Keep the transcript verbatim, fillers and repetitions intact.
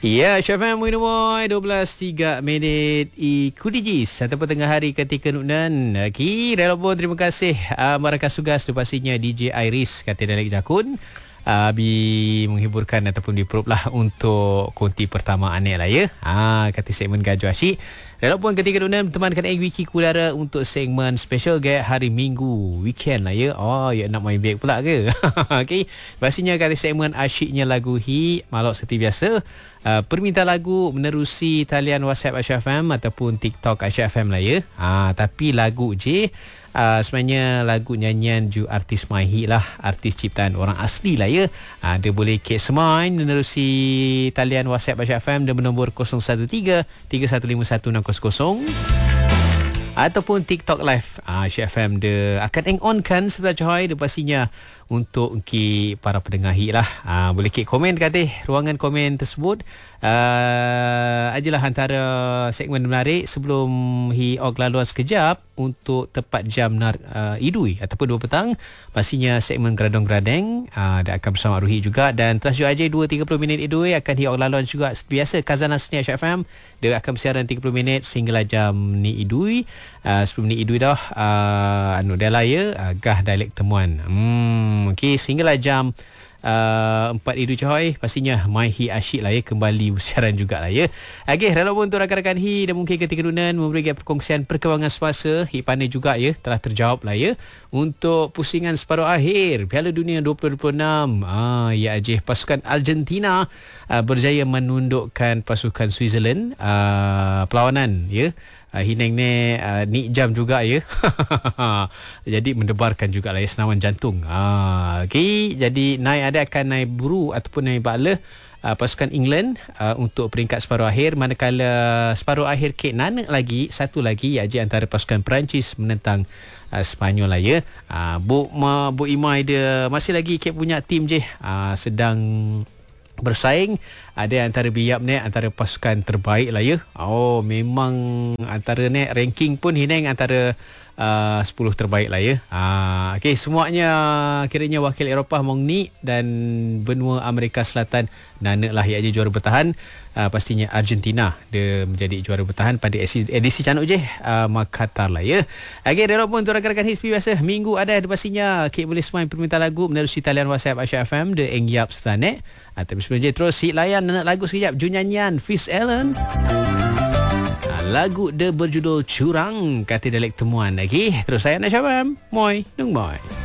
Ya, Syafam Muinomoy dua belas tiga minit ikuti jis ataupun tengah hari ketika nunan. Ki relapun terima kasih uh, marakas tugas tu pastinya D J Iris kata Dalek Jakun. Uh, Abi menghiburkan ataupun diprop lah untuk konti pertama anik lah ya. Ha, kata segmen Gaju Asyik. Relapun ketika nunan temankan Eng Wiki Kudara untuk segmen special guest hari Minggu weekend lah ya. Oh, ya nak main back pula ke? Okey. Pastinya kata segmen asyiknya lagu hi malok seperti biasa. Uh, permintaan lagu menerusi talian WhatsApp Aisyah F M ataupun TikTok Aisyah F M lah ya. Ha, tapi lagu je uh, sebenarnya lagu nyanyian ju artis Mahi lah, artis ciptaan orang asli lah ya. Ha, dia boleh kek semain menerusi talian WhatsApp Aisyah F M dan bernombor kosong satu tiga tiga satu lima satu enam kosong kosong ataupun TikTok live. Ah, Aisyah F M dia akan eng on kan sebelah Johai dia pastinya untuk ki para pendengar hi lah. Ah, boleh klik komen kata ruangan komen tersebut. Uh, ajalah antara segmen menarik sebelum hi og laluan sekejap untuk tepat jam nar, uh, idui ataupun dua petang pastinya segmen Geradong-Geradeng uh, dia akan bersama Ruhi juga dan Trans J dua tiga puluh minit idui akan hi og laluan juga seperti biasa Khazanah Seni Aisyah F M dia akan bersiaran tiga puluh minit sehinggalah jam ni idui uh, sepuluh minit idui dah uh, anu dah lah ya uh, gah dialek temuan hmm, okey sehinggalah jam Uh, empat Idu Coy pastinya My Hi Asyik lah ya kembali bersiaran juga lah ya. Okey, relapun untuk rakan-rakan Hi dan mungkin ketika nunan memberi perkongsian perkembangan semasa Hi pandai juga ya telah terjawab lah ya untuk pusingan separuh akhir Piala Dunia dua ribu dua puluh enam. Ah ya ajih pasukan Argentina uh, berjaya menundukkan pasukan Switzerland uh, perlawanan ya. Uh, Hineng ni uh, ni jam juga ya. Jadi mendebarkan juga lah ya senaman jantung. Ah, okey, jadi naik ada akan naik buru ataupun naik bakla uh, pasukan England uh, untuk peringkat separuh akhir manakala separuh akhir kek nanak lagi satu lagi iaitu antara pasukan Perancis menentang uh, Sepanyol lah ya. Uh, Bu Ma, Bu Imai dia masih lagi kek punya tim je uh, sedang bersaing ada antara biap ni antara pasukan terbaik lah ya. Oh memang antara ni ranking pun Hineng antara uh, sepuluh terbaik lah ya. Uh, Okey semuanya kiranya wakil Eropah mong ni dan benua Amerika Selatan nanak lah iaitu juara bertahan. Uh, pastinya Argentina dia menjadi juara bertahan pada edisi, edisi canuk je uh, Makatar lah ya. Okey dah pun untuk rakan-rakan hispi biasa minggu ada ada pastinya kek boleh semain permintaan lagu menerusi talian WhatsApp Aisyah F M de Eng Yap serta nek. Uh, tapi sebelum je terus hit layan nak lagu sekejap Ju nyanyian Fizz Allen. Uh, lagu dia berjudul Curang kata Dalek Temuan. Okey terus saya Aisyah F M. Moi, nung moi.